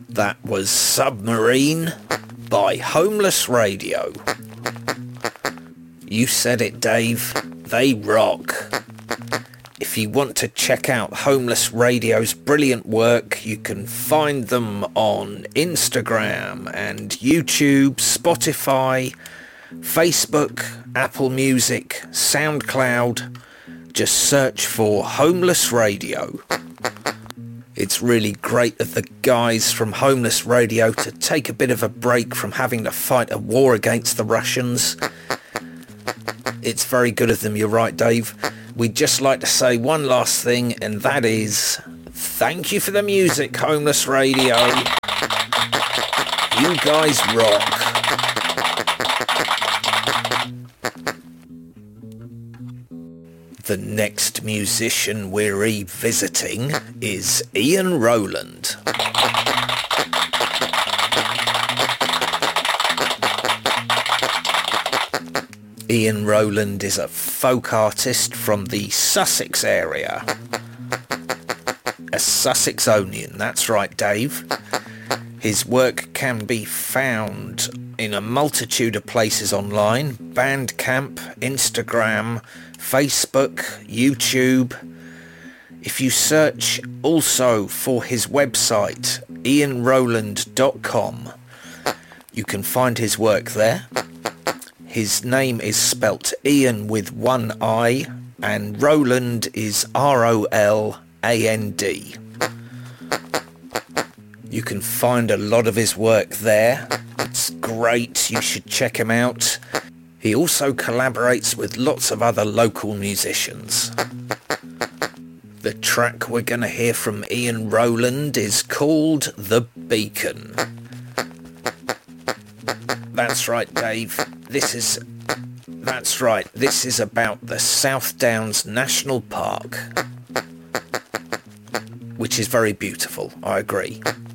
That was Submarine by Homeless Radio. You said it, Dave. They rock. If you want to check out Homeless Radio's brilliant work, you can find them on Instagram and YouTube, Spotify, Facebook, Apple Music, SoundCloud. Just search for Homeless Radio. It's really great of the guys from Homeless Radio to take a bit of a break from having to fight a war against the Russians. It's very good of them, you're right, Dave. We'd just like to say one last thing, and that is, thank you for the music, Homeless Radio. You guys rock. The next musician we're revisiting is Ian Rowland. Ian Rowland is a folk artist from the Sussex area. A Sussexonian, that's right, Dave. His work can be found in a multitude of places online: Bandcamp, Instagram, Facebook, YouTube. If you search also for his website, ianrowland.com, you can find his work there. His name is spelt Ian with one I, and Rowland is R-O-L-A-N-D. You can find a lot of his work there. It's great, you should check him out. He also collaborates with lots of other local musicians. The track we're going to hear from Ian Rowland is called The Beacon. That's right, Dave. That's right. This is about the South Downs National Park, which is very beautiful, I agree.